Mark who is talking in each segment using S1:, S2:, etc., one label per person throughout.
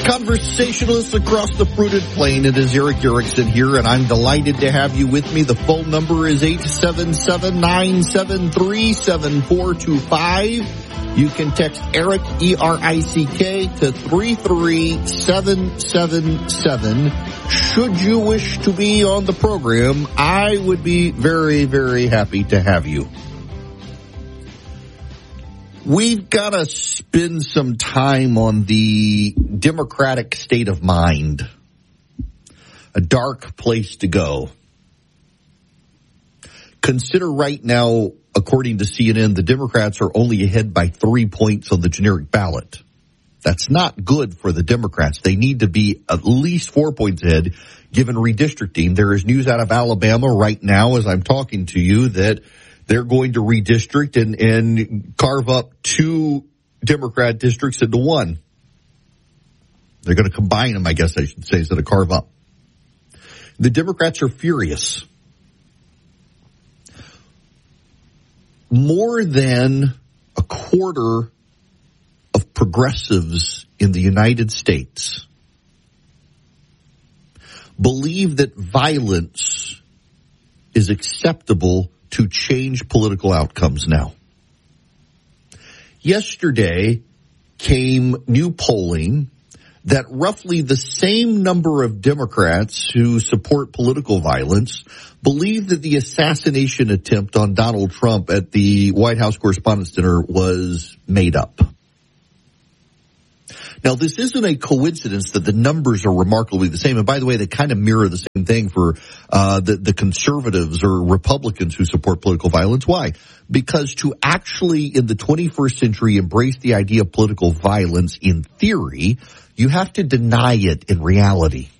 S1: Conversationalists across the fruited plain. It is Eric Erickson here, and I'm delighted to have you with me. The phone number is 877-973-7425. You can text Eric, E-R-I-C-K, to 33777. Should you wish to be on the program, I would be very, very happy to have you. We've got to spend some time on the Democratic state of mind. A dark place to go. Consider right now, according to CNN, the Democrats are only ahead by 3 points on the generic ballot. That's not good for the Democrats. They need to be at least 4 points ahead, given redistricting. There is news out of Alabama right now, as I'm talking to you, that they're going to redistrict and carve up 2 Democrat districts into 1. They're going to combine them, I guess I should say, instead of carve up. The Democrats are furious. More than a quarter of progressives in the United States believe that violence is acceptable to change political outcomes now. Yesterday came new polling that roughly the same number of Democrats who support political violence believe that the assassination attempt on Donald Trump at the White House Correspondents' Dinner was made up. Now, this isn't a coincidence that the numbers are remarkably the same. And by the way, they kind of mirror the same thing for the conservatives or Republicans who support political violence. Why? Because to actually, in the 21st century, embrace the idea of political violence in theory, you have to deny it in reality.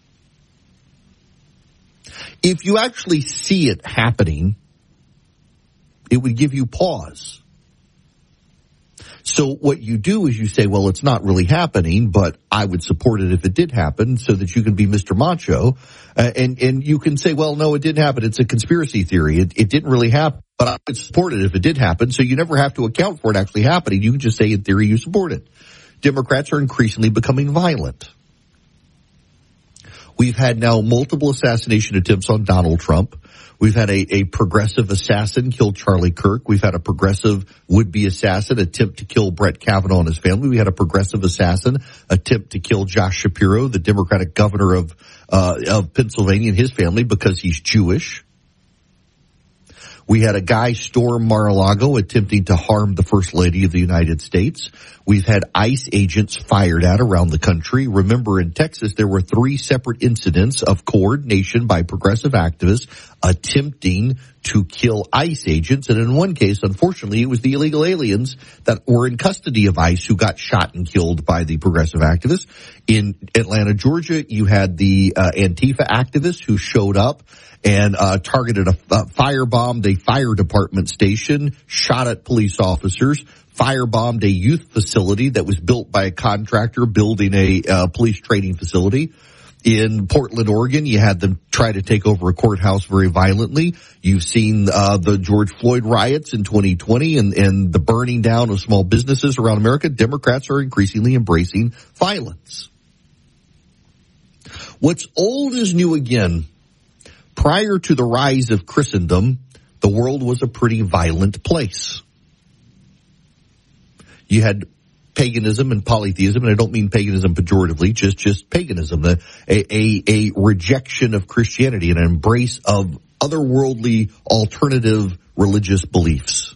S1: If you actually see it happening, it would give you pause. So what you do is you say, well, it's not really happening, but I would support it if it did happen, so that you can be Mr. Macho. And you can say, well, no, it didn't happen. It's a conspiracy theory. It didn't really happen, but I would support it if it did happen. So you never have to account for it actually happening. You can just say, in theory, you support it. Democrats are increasingly becoming violent. We've had now multiple assassination attempts on Donald Trump. We've had a progressive assassin kill Charlie Kirk. We've had a progressive would-be assassin attempt to kill Brett Kavanaugh and his family. We had a progressive assassin attempt to kill Josh Shapiro, the Democratic governor of Pennsylvania, and his family because he's Jewish. We had a guy storm Mar-a-Lago attempting to harm the First Lady of the United States. We've had ICE agents fired at around the country. Remember, in Texas, there were 3 separate incidents of coordination by progressive activists attempting to kill ICE agents. And in one case, unfortunately, it was the illegal aliens that were in custody of ICE who got shot and killed by the progressive activists. In Atlanta, Georgia, you had the Antifa activists who showed up and targeted a firebombed a fire department station, shot at police officers, firebombed a youth facility that was built by a contractor building a police training facility. In Portland, Oregon, you had them try to take over a courthouse very violently. You've seen the George Floyd riots in 2020 and the burning down of small businesses around America. Democrats are increasingly embracing violence. What's old is new again. Prior to the rise of Christendom, the world was a pretty violent place. You had paganism and polytheism, and I don't mean paganism pejoratively, just paganism, a rejection of Christianity, an embrace of otherworldly alternative religious beliefs.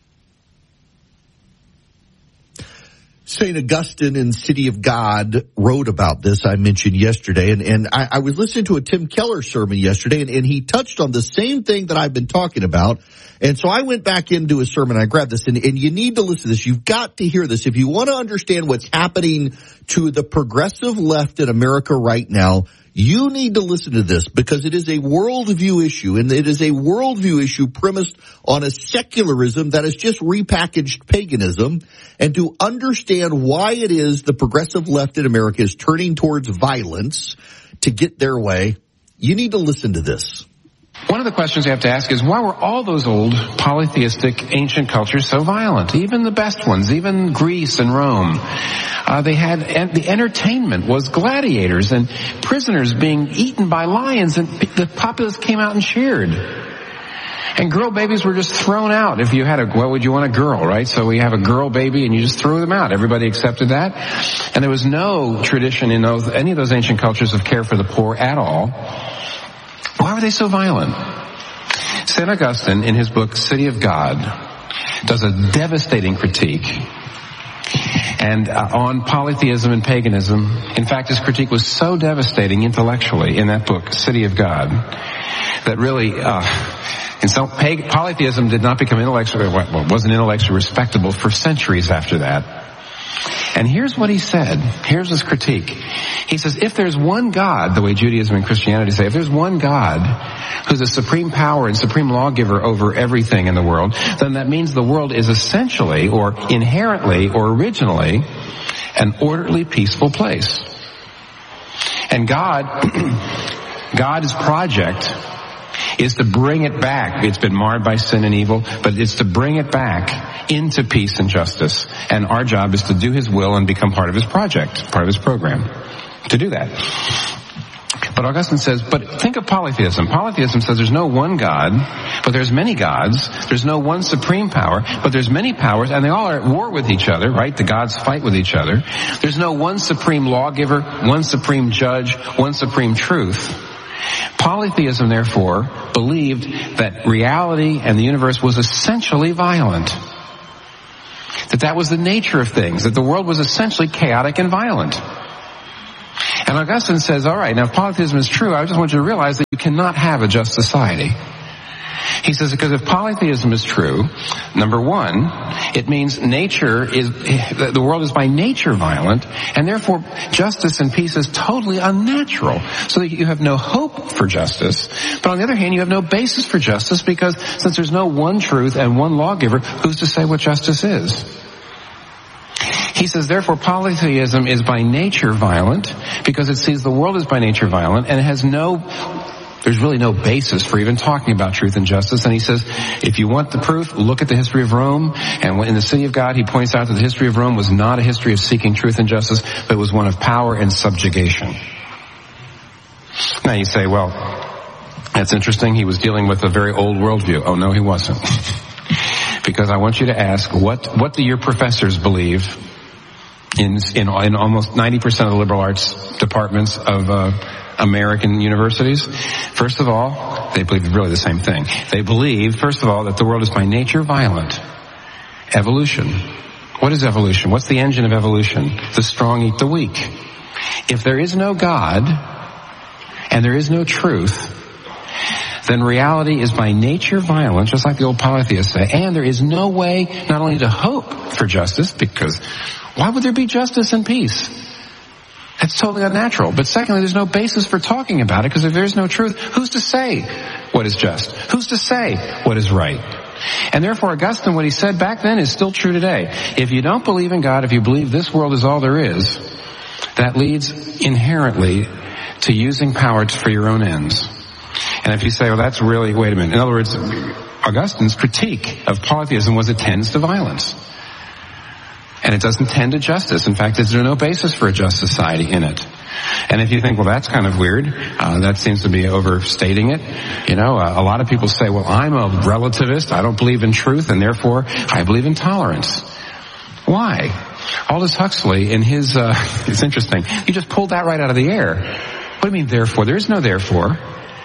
S1: St. Augustine in City of God wrote about this, I mentioned yesterday, and I was listening to a Tim Keller sermon yesterday, and he touched on the same thing that I've been talking about. And so I went back into his sermon, I grabbed this, and you need to listen to this. You've got to hear this. If you want to understand what's happening to the progressive left in America right now, you need to listen to this, because it is a worldview issue, and it is a worldview issue premised on a secularism that is just repackaged paganism. And to understand why it is the progressive left in America is turning towards violence to get their way, you need to listen to this.
S2: One of the questions you have to ask is, why were all those old polytheistic ancient cultures so violent? Even the best ones, even Greece and Rome. They had, the entertainment was gladiators and prisoners being eaten by lions, and the populace came out and cheered. And girl babies were just thrown out. If you had what would you want, a girl, right? So we have a girl baby and you just threw them out. Everybody accepted that. And there was no tradition in any of those ancient cultures of care for the poor at all. Why were they so violent? St. Augustine, in his book, City of God, does a devastating critique and on polytheism and paganism. In fact, his critique was so devastating intellectually in that book, City of God, that really, and so polytheism did not become wasn't intellectually respectable for centuries after that. And here's what he said. Here's his critique. He says, if there's one God, the way Judaism and Christianity say, if there's one God who's a supreme power and supreme lawgiver over everything in the world, then that means the world is essentially or inherently or originally an orderly, peaceful place. And God's project is to bring it back. It's been marred by sin and evil, but it's to bring it back into peace and justice. And our job is to do his will and become part of his project, part of his program, to do that. But Augustine says, but think of polytheism. Polytheism says there's no one God, but there's many gods. There's no one supreme power, but there's many powers, and they all are at war with each other, right? The gods fight with each other. There's no one supreme lawgiver, one supreme judge, one supreme truth. Polytheism, therefore, believed that reality and the universe was essentially violent. That was the nature of things, that the world was essentially chaotic and violent. And Augustine says, all right, now if polytheism is true, I just want you to realize that you cannot have a just society. He says, because if polytheism is true, number one, it means the world is by nature violent, and therefore justice and peace is totally unnatural, so that you have no hope for justice. But on the other hand, you have no basis for justice, because since there's no one truth and one lawgiver, who's to say what justice is? He says, therefore, polytheism is by nature violent, because it sees the world as by nature violent, and it has there's really no basis for even talking about truth and justice. And he says, if you want the proof, look at the history of Rome. And in the City of God, he points out that the history of Rome was not a history of seeking truth and justice, but it was one of power and subjugation. Now you say, well, that's interesting. He was dealing with a very old worldview. Oh, no, he wasn't. Because I want you to ask, what do your professors believe in almost 90% of the liberal arts departments of American universities? First of all, they believe really the same thing. They believe, first of all, that the world is by nature violent. Evolution. What is evolution? What's the engine of evolution? The strong eat the weak. If there is no God, and there is no truth, then reality is by nature violent, just like the old polytheists say, and there is no way not only to hope for justice, because why would there be justice and peace? That's totally unnatural. But secondly, there's no basis for talking about it, because if there's no truth, who's to say what is just? Who's to say what is right? And therefore, Augustine, what he said back then is still true today. If you don't believe in God, if you believe this world is all there is, that leads inherently to using power for your own ends. And if you say, well, that's really, wait a minute. In other words, Augustine's critique of polytheism was it tends to violence. And it doesn't tend to justice. In fact, there's no basis for a just society in it. And if you think, well, that's kind of weird, that seems to be overstating it. A lot of people say, well, I'm a relativist. I don't believe in truth, and therefore I believe in tolerance. Why? Aldous Huxley, in his, it's interesting. He just pulled that right out of the air. What do you mean, therefore? There is no therefore.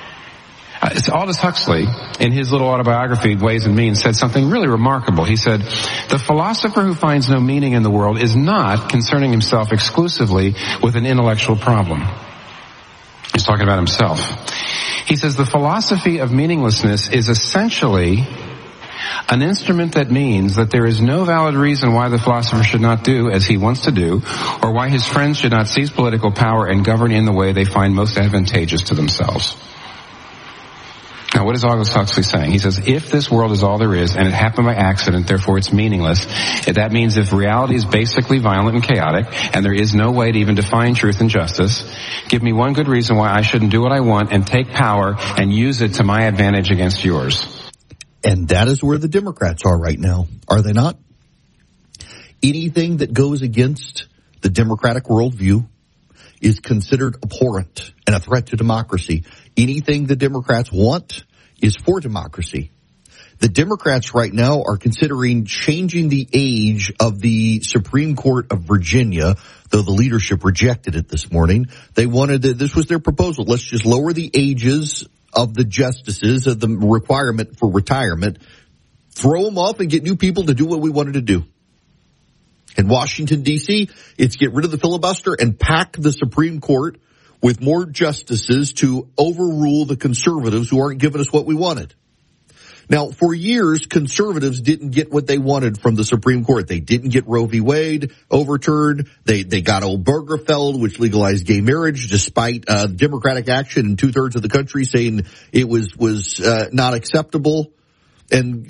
S2: Aldous Huxley, in his little autobiography, Ways and Means, said something really remarkable. He said, the philosopher who finds no meaning in the world is not concerning himself exclusively with an intellectual problem. He's talking about himself. He says, the philosophy of meaninglessness is essentially an instrument that means that there is no valid reason why the philosopher should not do as he wants to do, or why his friends should not seize political power and govern in the way they find most advantageous to themselves. Now, what is Aldous Huxley saying? He says, if this world is all there is, and it happened by accident, therefore it's meaningless, that means if reality is basically violent and chaotic, and there is no way to even define truth and justice, give me one good reason why I shouldn't do what I want and take power and use it to my advantage against yours.
S1: And that is where the Democrats are right now, are they not? Anything that goes against the Democratic worldview is considered abhorrent and a threat to democracy. Anything the Democrats want is for democracy. The Democrats right now are considering changing the age of the Supreme Court of Virginia, though the leadership rejected it this morning. They wanted this was their proposal. Let's just lower the ages of the justices, of the requirement for retirement, throw them off and get new people to do what we wanted to do. In Washington, D.C., it's get rid of the filibuster and pack the Supreme Court with more justices to overrule the conservatives who aren't giving us what we wanted. Now, for years, conservatives didn't get what they wanted from the Supreme Court. They didn't get Roe v. Wade overturned. They got Obergefell, which legalized gay marriage, despite Democratic action in 2/3 of the country saying it was not acceptable. And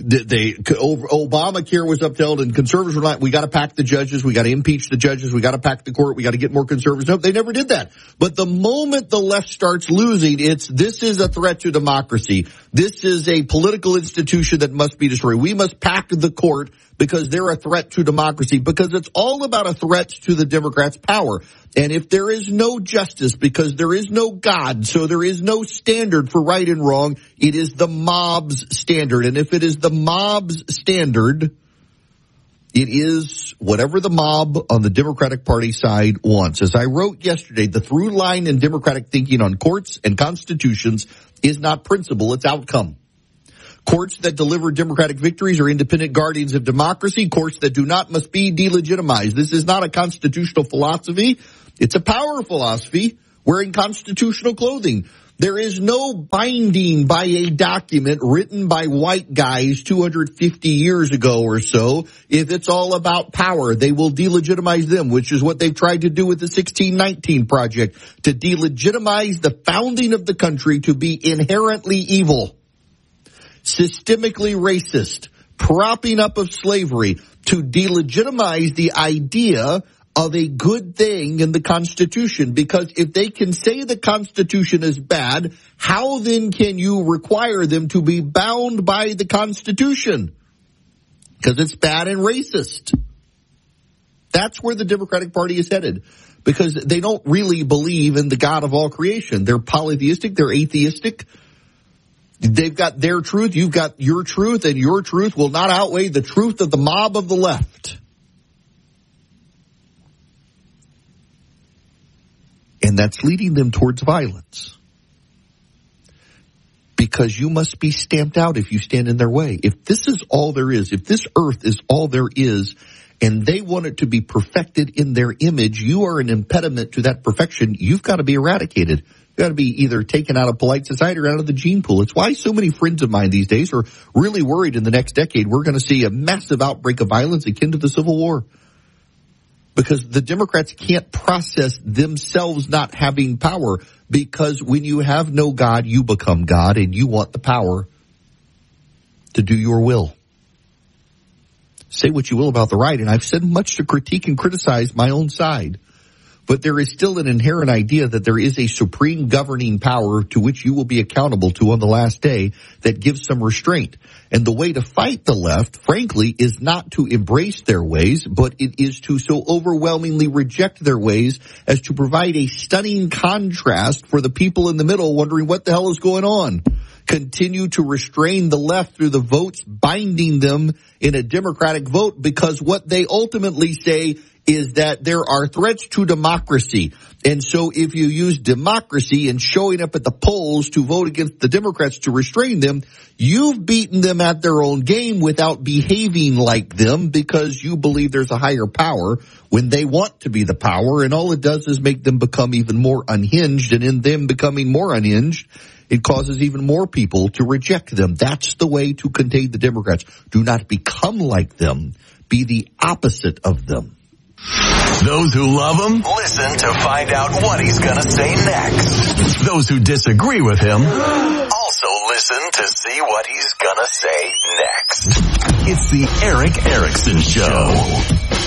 S1: Obamacare was upheld, and conservatives were like, we got to pack the judges, we got to impeach the judges, we got to pack the court, we got to get more conservatives. No, they never did that. But the moment the left starts losing, this is a threat to democracy. This is a political institution that must be destroyed. We must pack the court because they're a threat to democracy, because it's all about a threat to the Democrats' power. And if there is no justice, because there is no God, so there is no standard for right and wrong, it is the mob's standard. And if it is the mob's standard, it is whatever the mob on the Democratic Party side wants. As I wrote yesterday, the through line in Democratic thinking on courts and constitutions is not principle, it's outcome. Courts that deliver Democratic victories are independent guardians of democracy. Courts that do not must be delegitimized. This is not a constitutional philosophy. It's a power philosophy wearing constitutional clothing. There is no binding by a document written by white guys 250 years ago or so. If it's all about power, they will delegitimize them, which is what they've tried to do with the 1619 Project, to delegitimize the founding of the country to be inherently evil, systemically racist, propping up of slavery, to delegitimize the idea of a good thing in the Constitution. Because if they can say the Constitution is bad, how then can you require them to be bound by the Constitution? Because it's bad and racist. That's where the Democratic Party is headed, because they don't really believe in the God of all creation. They're polytheistic, they're atheistic. They've got their truth, you've got your truth, and your truth will not outweigh the truth of the mob of the left. And that's leading them towards violence. Because you must be stamped out if you stand in their way. If this is all there is, if this earth is all there is, and they want it to be perfected in their image, you are an impediment to that perfection. You've got to be eradicated. You've got to be either taken out of polite society or out of the gene pool. It's why so many friends of mine these days are really worried in the next decade we're going to see a massive outbreak of violence akin to the Civil War. Because the Democrats can't process themselves not having power. Because when you have no God, you become God, and you want the power to do your will. Say what you will about the right, and I've said much to critique and criticize my own side. But there is still an inherent idea that there is a supreme governing power to which you will be accountable to on the last day that gives some restraint. And the way to fight the left, frankly, is not to embrace their ways, but it is to so overwhelmingly reject their ways as to provide a stunning contrast for the people in the middle wondering what the hell is going on. Continue to restrain the left through the votes binding them in a Democratic vote, because what they ultimately say is that there are threats to democracy. And so if you use democracy and showing up at the polls to vote against the Democrats to restrain them, you've beaten them at their own game without behaving like them, because you believe there's a higher power when they want to be the power. And all it does is make them become even more unhinged. And in them becoming more unhinged, it causes even more people to reject them. That's the way to contain the Democrats. Do not become like them. Be the opposite of them.
S3: Those who love him, listen to find out what he's going to say next. Those who disagree with him, also listen to see what he's going to say next. It's the Erick Erickson Show.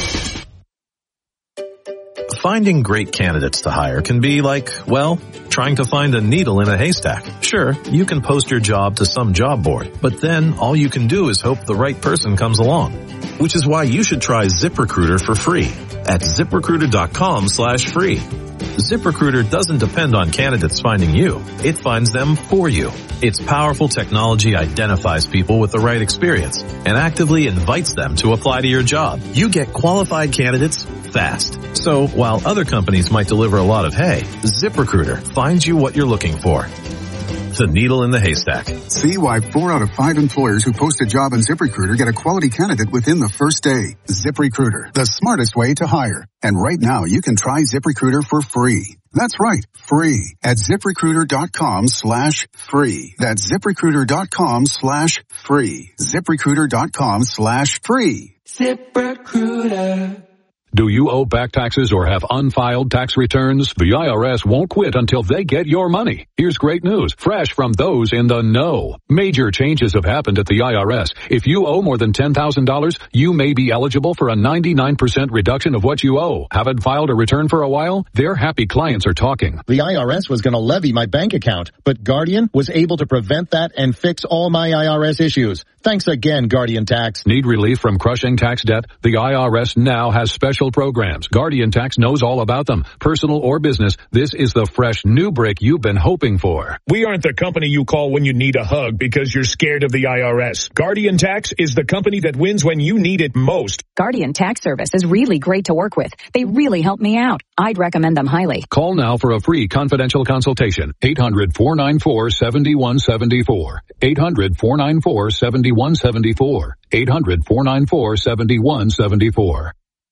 S4: Finding great candidates to hire can be like, well, trying to find a needle in a haystack. Sure, you can post your job to some job board, but then all you can do is hope the right person comes along. Which is why you should try ZipRecruiter for free. at ZipRecruiter.com/free. ZipRecruiter doesn't depend on candidates finding you. It finds them for you. Its powerful technology identifies people with the right experience and actively invites them to apply to your job. You get qualified candidates fast. So while other companies might deliver a lot of hay, ZipRecruiter finds you what you're looking for. The needle in the haystack.
S5: See why 4 out of 5 employers who post a job on ZipRecruiter get a quality candidate within the first day. ZipRecruiter, the smartest way to hire. And right now you can try ZipRecruiter for free. That's right, free at ZipRecruiter.com/free. That's ZipRecruiter.com/free. ZipRecruiter.com/free.
S6: ZipRecruiter. Do you owe back taxes or have unfiled tax returns? The IRS won't quit until they get your money. Here's great news, fresh from those in the know. Major changes have happened at the IRS. If you owe more than $10,000, you may be eligible for a 99% reduction of what you owe. Haven't filed a return for a while? Their happy clients are talking.
S7: The IRS was going to levy my bank account, but Guardian was able to prevent that and fix all my IRS issues. Thanks again, Guardian Tax.
S6: Need relief from crushing tax debt? The IRS now has special programs. Guardian Tax knows all about them. Personal or business, this is the fresh new break you've been hoping for.
S8: We aren't the company you call when you need a hug because you're scared of the IRS. Guardian Tax is the company that wins when you need it most.
S9: Guardian Tax Service is really great to work with. They really help me out. I'd recommend them highly.
S6: Call now for a free confidential consultation. 800-494-7174. 800-494-7174. 800-494-7174.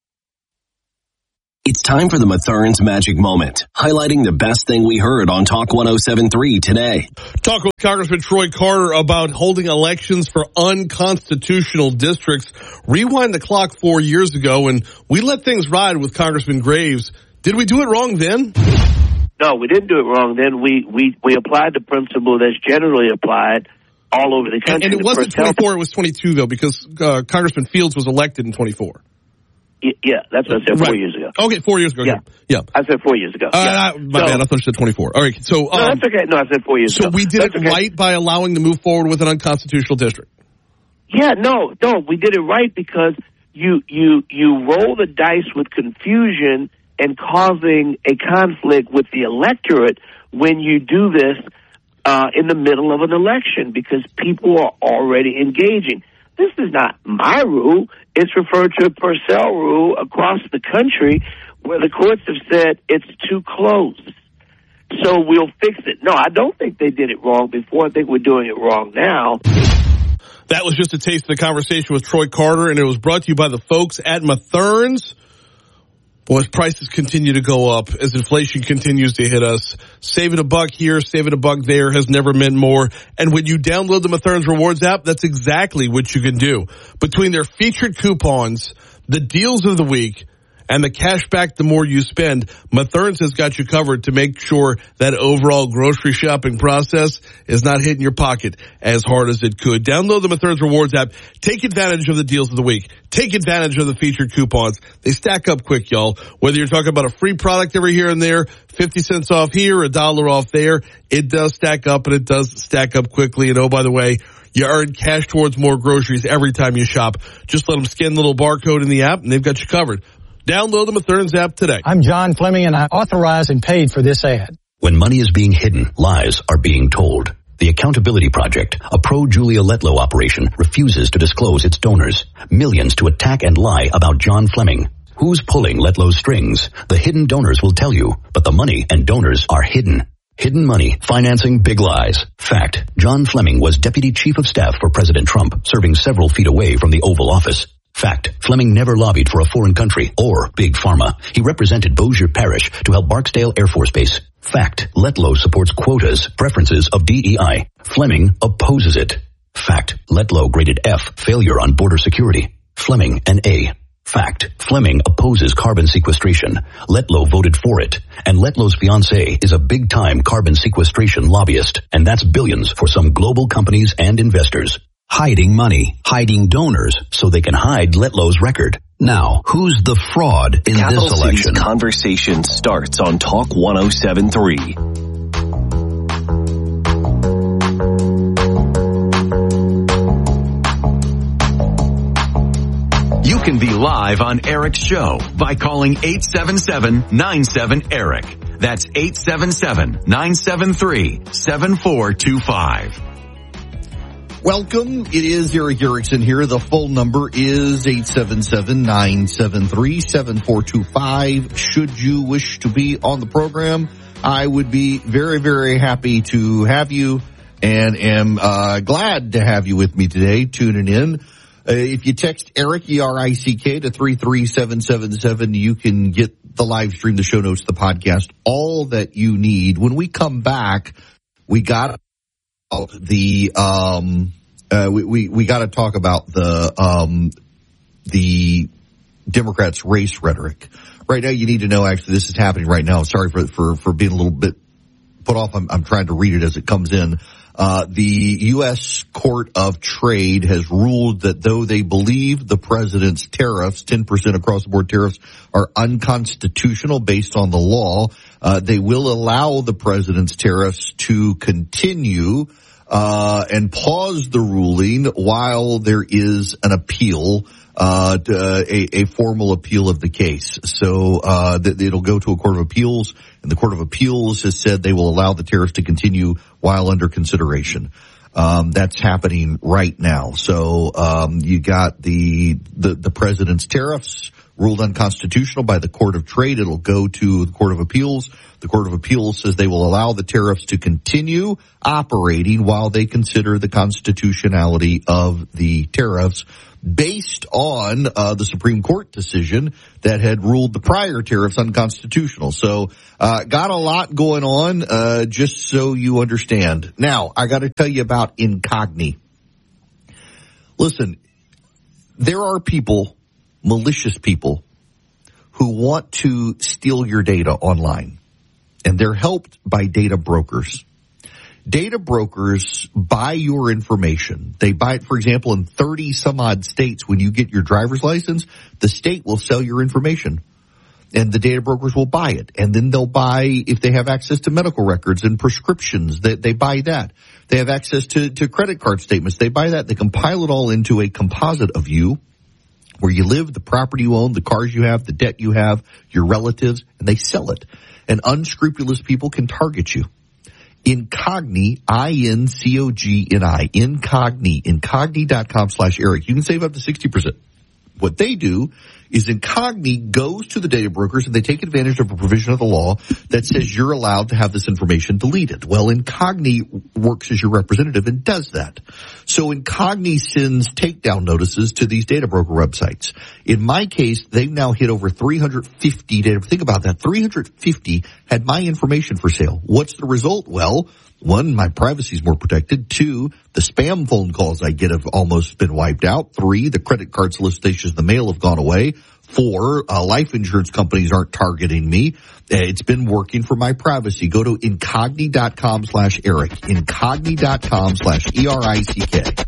S10: It's time for the Mathern's Magic Moment, highlighting the best thing we heard on Talk 107.3 today.
S11: Talk with Congressman Troy Carter about holding elections for unconstitutional districts. Rewind the clock 4 years ago, and we let things ride with Congressman Graves. Did we do it wrong then?
S12: No, we didn't do it wrong then. We applied the principle that's generally applied all over the country.
S11: And it wasn't 24, it was 22, though, because Congressman Fields was elected in 24.
S12: Yeah, that's what I said 4 years ago.
S11: Okay, 4 years ago. Yeah.
S12: I said 4 years ago.
S11: My bad, I thought you said 24. All right, so...
S12: no, that's okay. No, I said 4 years ago.
S11: So we did it right by allowing to move forward with an unconstitutional district?
S12: Yeah, no, we did it right because you roll the dice with confusion and causing a conflict with the electorate when you do this in the middle of an election because people are already engaging. This is not my rule. It's referred to a Purcell rule across the country where the courts have said it's too close. So we'll fix it. No, I don't think they did it wrong before. I think we're doing it wrong now.
S11: That was just a taste of the conversation with Troy Carter, and it was brought to you by the folks at Mathern's. Boy, as prices continue to go up, as inflation continues to hit us, saving a buck here, saving a buck there has never meant more. And when you download the Mathern's Rewards app, that's exactly what you can do. Between their featured coupons, the deals of the week, and the cash back the more you spend, Mathern's has got you covered to make sure that overall grocery shopping process is not hitting your pocket as hard as it could. Download the Mathern's Rewards app. Take advantage of the deals of the week. Take advantage of the featured coupons. They stack up quick, y'all. Whether you're talking about a free product every here and there, 50 cents off here, $1 off there, it does stack up, and it does stack up quickly. And oh, by the way, you earn cash towards more groceries every time you shop. Just let them scan the little barcode in the app, and they've got you covered. Download the Mathern's app today.
S13: I'm John Fleming, and I authorized and paid for this ad.
S14: When money is being hidden, lies are being told. The Accountability Project, a pro-Julia Letlow operation, refuses to disclose its donors. Millions to attack and lie about John Fleming. Who's pulling Letlow's strings? The hidden donors will tell you, but the money and donors are hidden. Hidden money, financing big lies. Fact, John Fleming was Deputy Chief of Staff for President Trump, serving several feet away from the Oval Office. Fact, Fleming never lobbied for a foreign country or Big Pharma. He represented Bossier Parish to help Barksdale Air Force Base. Fact, Letlow supports quotas, preferences of DEI. Fleming opposes it. Fact, Letlow graded F, failure on border security. Fleming an A. Fact, Fleming opposes carbon sequestration. Letlow voted for it. And Letlow's fiancée is a big-time carbon sequestration lobbyist. And that's billions for some global companies and investors. Hiding money, hiding donors, so they can hide Letlow's record. Now, who's the fraud in
S10: Capital
S14: this election?
S10: City's conversation starts on Talk 107.3.
S3: You can be
S15: live on Eric's show by calling 877-97-ERIC. That's 877-973-7425.
S1: Welcome. It is Eric Erickson here. The phone number is 877-973-7425. Should you wish to be on the program, I would be very, very happy to have you and am glad to have you with me today, tuning in. If you text Eric, E-R-I-C-K, to 33777, you can get the live stream, the show notes, the podcast, all that you need. When we come back, we got we got to talk about the Democrats' race rhetoric. Right now, you need to know, actually, this is happening right now. Sorry for being a little bit put off. I'm trying to read it as it comes in. The U.S. Court of Trade has ruled that though they believe the president's tariffs, 10% across the board tariffs, are unconstitutional based on the law, they will allow the president's tariffs to continue and pause the ruling while there is an appeal, a formal appeal of the case. So it'll go to a court of appeals, and the Court of Appeals has said they will allow the tariffs to continue while under consideration. That's happening right now. So you got the president's tariffs ruled unconstitutional by the Court of Trade. It'll go to the Court of Appeals. The Court of Appeals says they will allow the tariffs to continue operating while they consider the constitutionality of the tariffs based on the Supreme Court decision that had ruled the prior tariffs unconstitutional. So got a lot going on, just so you understand. Now, I got to tell you about Incogni. Listen, there are people, malicious people, who want to steal your data online, and they're helped by data brokers. Data brokers buy your information. They buy it, for example, in 30 some odd states. When you get your driver's license, the state will sell your information, and the data brokers will buy it. And then they'll buy, if they have access to medical records and prescriptions, they buy that. They have access to credit card statements. They buy that. They compile it all into a composite of you, where you live, the property you own, the cars you have, the debt you have, your relatives, and they sell it. And unscrupulous people can target you. Incogni, I-N-C-O-G-N-I, Incogni.com/Eric. You can save up to 60%. What they do is Incogni goes to the data brokers and they take advantage of a provision of the law that says you're allowed to have this information deleted. Well, Incogni works as your representative and does that. So Incogni sends takedown notices to these data broker websites. In my case, they've now hit over 350 data. Think about that. 350 had my information for sale. What's the result? Well, one, my privacy is more protected. Two, the spam phone calls I get have almost been wiped out. Three, the credit card solicitations in the mail have gone away. Four, life insurance companies aren't targeting me. It's been working for my privacy. Go to Incogni.com/Eric. Incogni.com/ERICK.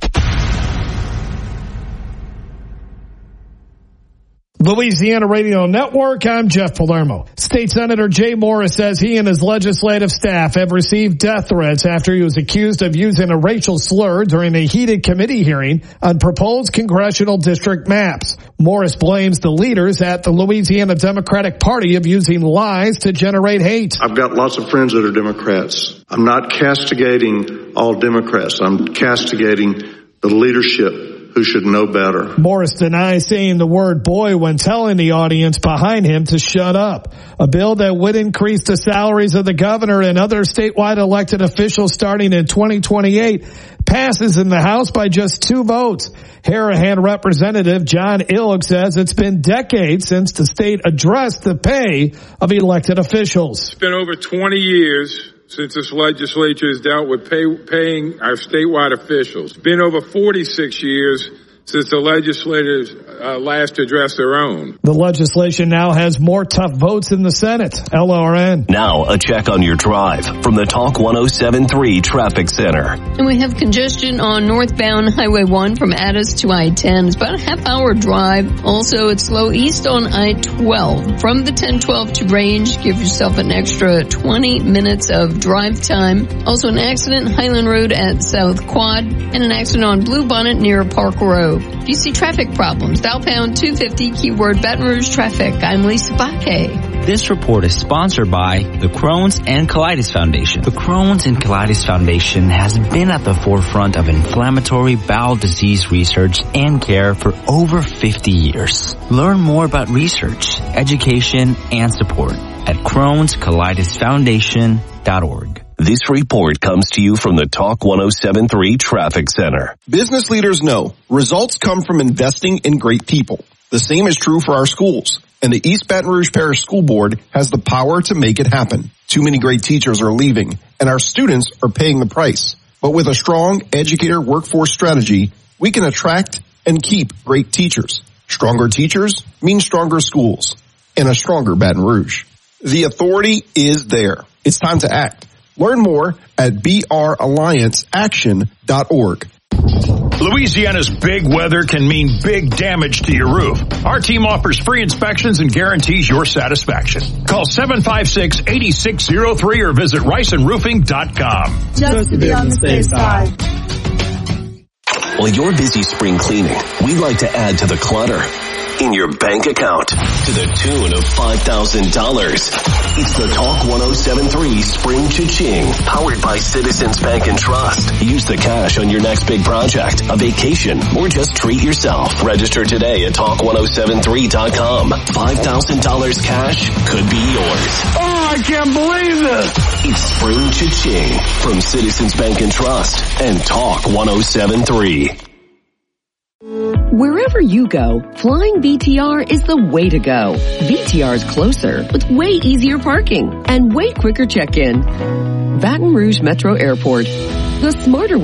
S16: Louisiana Radio Network, I'm Jeff Palermo. State Senator Jay Morris says he and his legislative staff have received death threats after he was accused of using a racial slur during a heated committee hearing on proposed congressional district maps. Morris blames the leaders at the Louisiana Democratic Party of using lies to generate hate.
S17: I've got lots of friends that are Democrats. I'm not castigating all Democrats. I'm castigating the leadership who should know better.
S16: Morris denies saying the word boy when telling the audience behind him to shut up. A bill that would increase the salaries of the governor and other statewide elected officials starting in 2028 passes in the House by just 2 votes. Harahan Representative John Ilg says it's been decades since the state addressed the pay of elected officials.
S18: It's been over 20 years since this legislature has dealt with paying our statewide officials. It's been over 46 years since the legislators last addressed their own.
S16: The legislation now has more tough votes in the Senate. LRN.
S10: Now a check on your drive from the Talk 107.3 Traffic Center.
S19: And we have congestion on northbound Highway 1 from Addis to I-10. It's about a half-hour drive. Also, it's slow east on I-12. From the 1012 to Range, give yourself an extra 20 minutes of drive time. Also, an accident Highland Road at South Quad and an accident on Blue Bonnet near Park Road. Group. If you see traffic problems, dial pound 250, keyword Baton Rouge Traffic. I'm Lisa Bakke.
S20: This report is sponsored by the Crohn's and Colitis Foundation. The Crohn's and Colitis Foundation has been at the forefront of inflammatory bowel disease research and care for over 50 years. Learn more about research, education, and support at Crohn'sColitisFoundation.org.
S10: This report comes to you from the Talk 107.3 Traffic Center.
S21: Business leaders know results come from investing in great people. The same is true for our schools, and the East Baton Rouge Parish School Board has the power to make it happen. Too many great teachers are leaving, and our students are paying the price. But with a strong educator workforce strategy, we can attract and keep great teachers. Stronger teachers mean stronger schools and a stronger Baton Rouge. The authority is there. It's time to act. Learn more at brallianceaction.org.
S22: Louisiana's big weather can mean big damage to your roof. Our team offers free inspections and guarantees your satisfaction. Call 756-8603 or visit riceandroofing.com.
S23: Just to be on the safe side.
S10: While you're busy spring cleaning, we'd like to add to the clutter in your bank account to the tune of $5,000. It's the Talk 107.3 Spring Cha-Ching, powered by Citizens Bank and Trust. Use the cash on your next big project, a vacation, or just treat yourself. Register today at Talk1073.com. $5,000 cash could be yours.
S23: Oh, I can't believe this!
S10: It's Spring Cha-Ching from Citizens Bank and Trust and Talk 107.3.
S24: Wherever you go, flying VTR is the way to go. VTR is closer with way easier parking and way quicker check-in. Baton Rouge Metro Airport, the smarter